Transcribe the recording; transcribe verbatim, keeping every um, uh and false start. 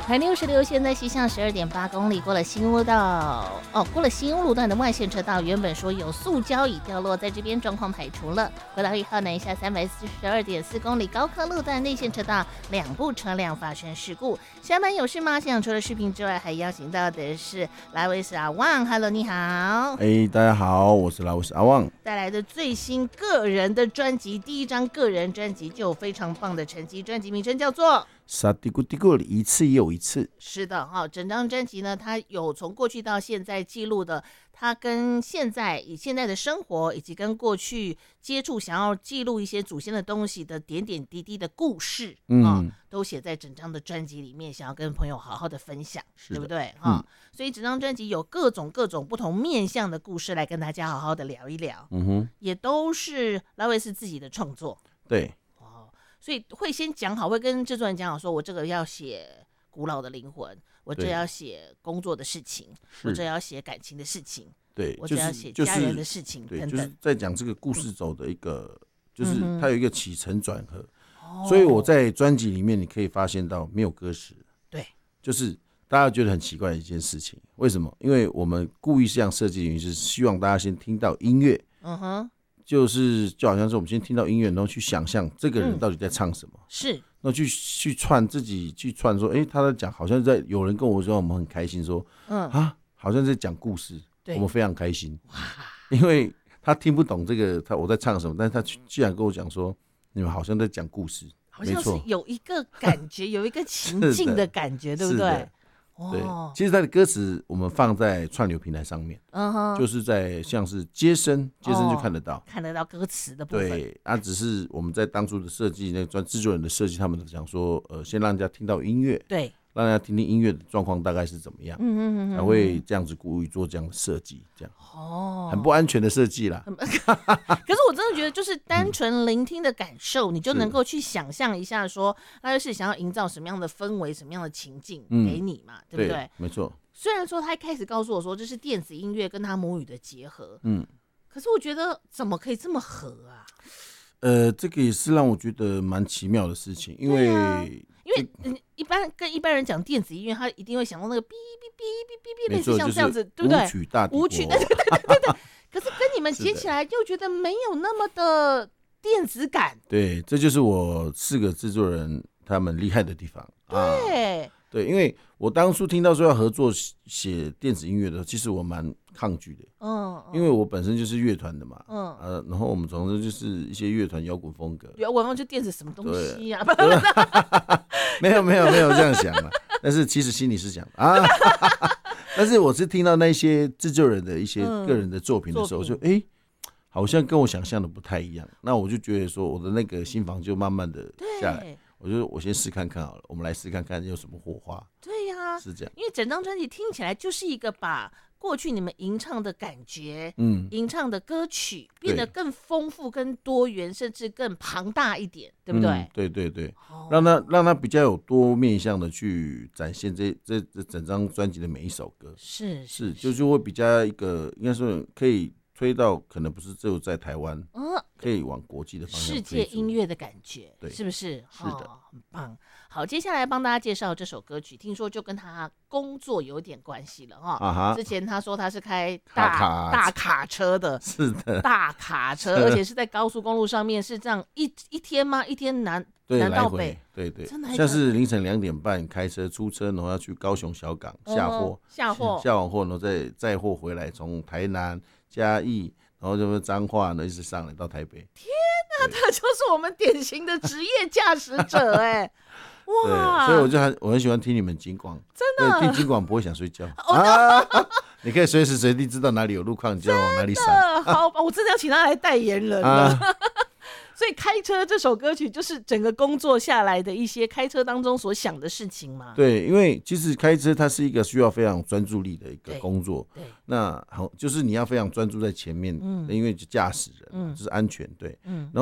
台六十六现在西向十二点八公里，过了新屋道哦，过了新屋路段的外线车道，原本说有塑胶已掉落，在这边状况排除了。国道一号南下三百四十二点四公里，高科路段内线车道两部车辆发生事故。下班有事吗？现场除了视频之外，还邀请到的是拉维斯阿旺 ，Hello， 你好。 哎，大家好，我是拉维斯阿旺。 带来的最新个人的专辑，第一张个人专辑就有非常棒的成绩，专辑名称叫做。 沙嘀咕嘀咕，一次又一次。 是的哈，整张专辑呢，它有从过去到现在记录的，它跟现在以现在的生活，以及跟过去接触想要记录一些祖先的东西的点点滴滴的故事，嗯、哦，都写在整张的专辑里面，想要跟朋友好好的分享，对不对哈、嗯？所以整张专辑有各种各种不同面向的故事来跟大家好好的聊一聊，嗯哼，也都是拉维斯自己的创作， 对。 所以会先讲好，会跟制作人讲好，说我这个要写古老的灵魂，我这要写工作的事情，我这要写感情的事情， 对， 我这要写家人的事情， 对， 等等。 就是在讲这个故事走的一个，嗯、就是它有一个起承转合、嗯。所以我在专辑里面你可以发现到没有歌词， 对， 就是大家觉得很奇怪的一件事情。为什么？因为我们故意这样设计，原因是希望大家先听到音乐，嗯哼。就是就好像是我们先听到音乐，然后去想象这个人到底在唱什么，嗯、 是， 然后去去串自己去串说，哎、欸，他在讲，好像在有人跟我说，我们很开心说，嗯啊，好像在讲故事，我们非常开心，因为他听不懂这个他我在唱什么，但是他居然跟我讲说，你们好像在讲故事， 好像是有一个感觉，有一个情境的感觉，对不对？ 对，其实它的歌词我们放在串流平台上面，嗯哼，就是在像是接生，接生就看得到，哦、 看得到歌词的部分。 对，啊，只是我们在当初的设计，那专制作人的设计，他们讲说，呃，先让人家听到音乐，对，让人家听听音乐的状况大概是怎么样，嗯嗯嗯，才会这样子故意做这样的设计，这样，哦，很不安全的设计啦。 可是我真的觉得，就是单纯聆听的感受，嗯、你就能够去想象一下说，那就是想要营造什么样的氛围、什么样的情境给你嘛，嗯、对不对？ 对，没错。 虽然说他一开始告诉我说这是电子音乐跟他母语的结合，嗯，可是我觉得怎么可以这么合啊？ 呃，这个也是让我觉得蛮奇妙的事情，因为、啊、 因为、嗯、一般跟一般人讲电子音乐，他一定会想到那个哔哔哔哔哔，类似像这样子，对不对？ 舞曲大帝国， 舞曲，对对对对对对。可是跟你们接起来，又觉得没有那么的电子感。 对，这就是我四个制作人他们厉害的地方。 对。 啊对，因为我当初听到说要合作写电子音乐的时候，其实我蛮抗拒的，嗯，因为我本身就是乐团的嘛，嗯，呃，然后我们总之就是一些乐团摇滚风格， 摇滚风就电子什么东西呀、 啊？没有没有没有这样想嘛，但是其实心里是想啊，但是我是听到那些制作人的一些个人的作品的时候，嗯、就哎、欸，好像跟我想象的不太一样，那我就觉得说我的那个心房就慢慢的下来。我就我先试看看好了，我们来试看看有什么火花。 对呀、啊， 是这样。 因为整张专辑听起来就是一个把过去你们吟唱的感觉，嗯，吟唱的歌曲变得更丰富、更多元，甚至更庞大一点，对不对？嗯、 对对对，哦、让它让它比较有多面向的去展现这这这整张专辑的每一首歌。 是是, 是，就是会比较一个应该说可以推到，可能不是只有在台湾。嗯。可以往国际的方向， 世界音乐的感觉， 对， 是不是？ 是的、 哦，很棒。好，接下来帮大家介绍这首歌曲，听说就跟他工作有点关系了哈。啊、之前他说他是开大卡大卡车的， 是的， 大卡车，而且是在高速公路上面，是这样一一天吗？一天南南到北， 对对，像是凌晨两点半开车出车，然后要去高雄小港下货， 下货下完货，然后再载货回来，从台南嘉义。然后就彰化呢，一直上来到台北。 天哪，他就是我们典型的职业驾驶者哎！ 哇，所以我就很我很喜欢听你们警广， 真的听警广不会想睡觉、oh, 啊。你可以随时随地知道哪里有路况，你就要往哪里闪。 好，我真的要请他来代言人了。啊所以开车这首歌曲就是整个工作下来的一些开车当中所想的事情嘛。 对，因为其实开车它是一个需要非常专注力的一个工作。对，对那好，就是你要非常专注在前面，嗯、因为驾驶人、嗯、就是安全。对，嗯。然后